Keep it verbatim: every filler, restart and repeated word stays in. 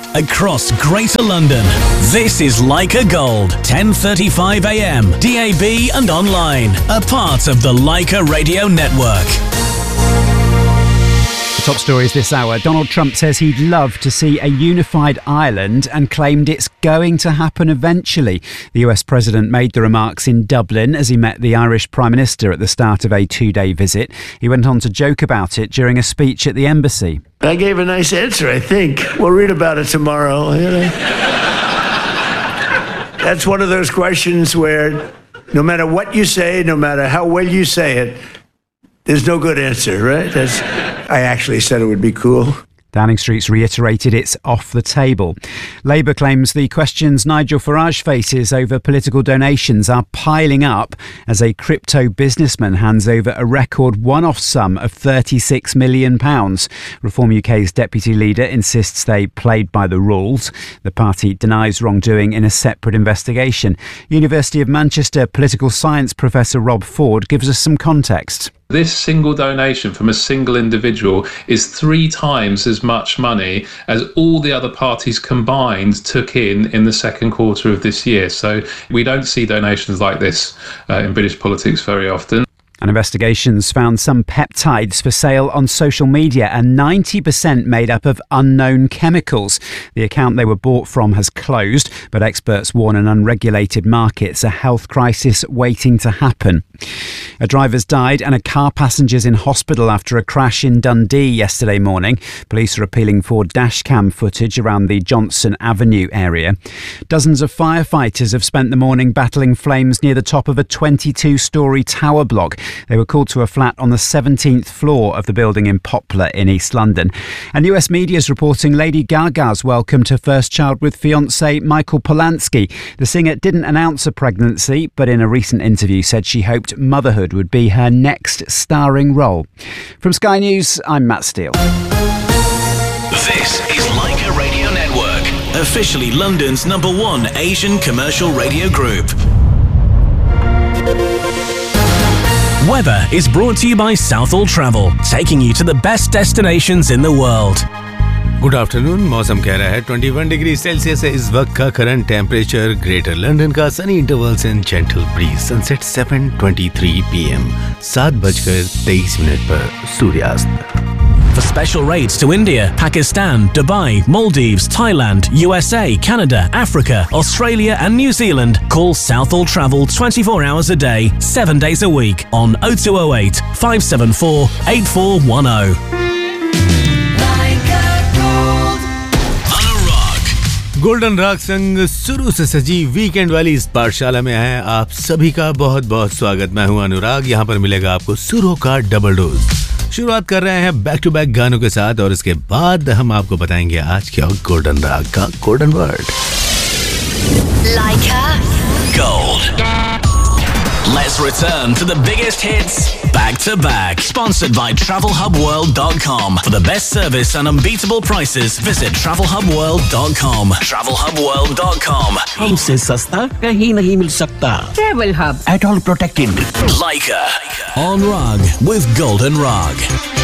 across Greater London. This is Leica Gold, ten thirty-five a m, D A B and online, a part of the Leica Radio Network. The top stories this hour. Donald Trump says he'd love to see a unified Ireland and claimed it's going to happen eventually. The U S president made the remarks in Dublin as he met the Irish Prime Minister at the start of a two-day visit. He went on to joke about it during a speech at the embassy. I gave a nice answer, I think. We'll read about it tomorrow. You know? That's one of those questions where no matter what you say, no matter how well you say it, there's no good answer, right? That's, I actually said it would be cool. Downing Street's reiterated it's off the table. Labour claims the questions Nigel Farage faces over political donations are piling up as a crypto businessman hands over a record one-off sum of thirty-six million pounds. Reform U K's deputy leader insists they played by the rules. The party denies wrongdoing in a separate investigation. University of Manchester political science professor Rob Ford gives us some context. This single donation from a single individual is three times as much money as all the other parties combined took in in the second quarter of this year. So we don't see donations like this uh, in British politics very often. And investigations found some peptides for sale on social media and ninety percent made up of unknown chemicals. The account they were bought from has closed, but experts warn an unregulated market's a health crisis waiting to happen. A driver's died and a car passenger's in hospital after a crash in Dundee yesterday morning. Police are appealing for dashcam footage around the Johnson Avenue area. Dozens of firefighters have spent the morning battling flames near the top of a twenty-two-storey tower block. They were called to a flat on the seventeenth floor of the building in Poplar in East London. And U S media is reporting Lady Gaga's welcomed her first child with fiancé Michael Polanski. The singer didn't announce a pregnancy, but in a recent interview said she hoped motherhood would be her next starring role. From Sky News, I'm Matt Steele. This is Leica Radio Network, officially London's number one Asian commercial radio group. Weather is brought to you by Southall Travel, taking you to the best destinations in the world. Good afternoon. मौसम कह रहा है इक्कीस degree Celsius है इस वक्त का current temperature. Greater London का Sunny intervals and gentle bridge. Sunset सात तेईस पीएम, सात बजकर तेईस मिनट पर सूर्यास्त. For special rates to India, Pakistan, Dubai, Maldives, Thailand, U S A, Canada, Africa, Australia and New Zealand, call Southall Travel twenty-four hours a day, seven days a week on oh two oh eight, five seven four, eight four one oh. Golden राग संग शुरू से सजी weekend वाली इस पाठशाला में है आप सभी का बहुत बहुत स्वागत. मैं हूं अनुराग. यहां पर मिलेगा आपको सुरों का डबल डोज. शुरुआत कर रहे हैं बैक टू बैक गानों के साथ और इसके बाद हम आपको बताएंगे आज क्या गोल्डन राग का golden word. Leica Gold. Let's return to the biggest hits back to back. Sponsored by travel hub world dot com. For the best service and unbeatable prices, visit travel hub world dot com. travel hub world dot com. हमसे सस्ता कहीं नहीं मिल सकता. Travel Hub. At all protected. Leica on Rag with Golden Rag.